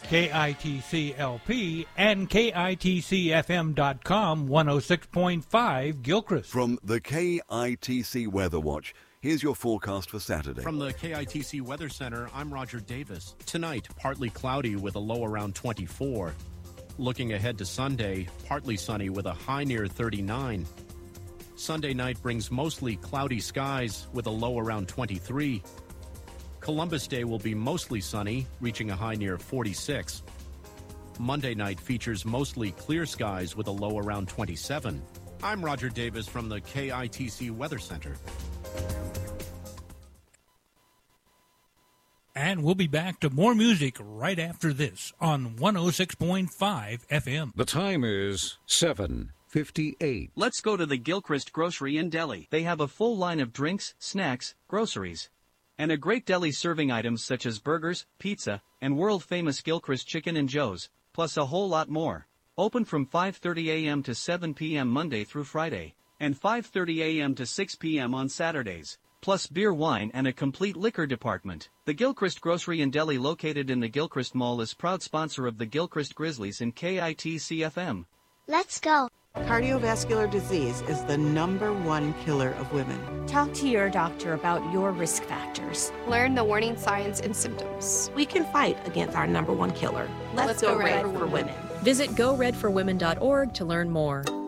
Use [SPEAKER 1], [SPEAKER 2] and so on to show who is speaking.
[SPEAKER 1] KITC-LP and KITCFM.com 106.5 Gilchrist.
[SPEAKER 2] From the KITC Weather Watch, here's your forecast for Saturday.
[SPEAKER 3] From the KITC Weather Center, I'm Roger Davis. Tonight, partly cloudy with a low around 24. Looking ahead to Sunday, partly sunny with a high near 39. Sunday night brings mostly cloudy skies with a low around 23. Columbus Day will be mostly sunny, reaching a high near 46. Monday night features mostly clear skies with a low around 27. I'm Roger Davis from the KITC Weather Center.
[SPEAKER 1] And we'll be back to more music right after this on 106.5 FM.
[SPEAKER 4] The time is 7:58.
[SPEAKER 5] Let's go to the Gilchrist Grocery in Delhi. They have a full line of drinks, snacks, groceries, and a great deli serving items such as burgers, pizza, and world-famous Gilchrist Chicken and Joe's, plus a whole lot more. Open from 5:30 a.m. to 7 p.m. Monday through Friday, and 5:30 a.m. to 6 p.m. on Saturdays, plus beer, wine, and a complete liquor department. The Gilchrist Grocery in Delhi, located in the Gilchrist Mall, is proud sponsor of the Gilchrist Grizzlies and KITC-FM.
[SPEAKER 6] Let's go.
[SPEAKER 7] Cardiovascular disease is the #1 killer of women.
[SPEAKER 8] Talk to your doctor about your risk factors.
[SPEAKER 9] Learn the warning signs and symptoms.
[SPEAKER 10] We can fight against our #1 killer. Let's go red for women.
[SPEAKER 11] Visit GoRedForWomen.org to learn more.